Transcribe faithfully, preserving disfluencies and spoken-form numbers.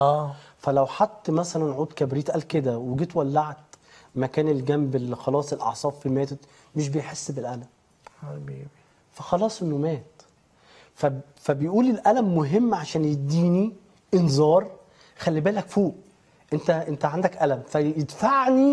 اه فلو حط مثلا عود كبريت قال كده وجيت ولعت مكان الجنب اللي خلاص الاعصاب فيه ماتت، مش بيحس بالالم، حبيبي. فخلاص انه مات. فب- فبيقول الالم مهم عشان يديني انذار، خلي بالك فوق، انت انت عندك الم فيدفعني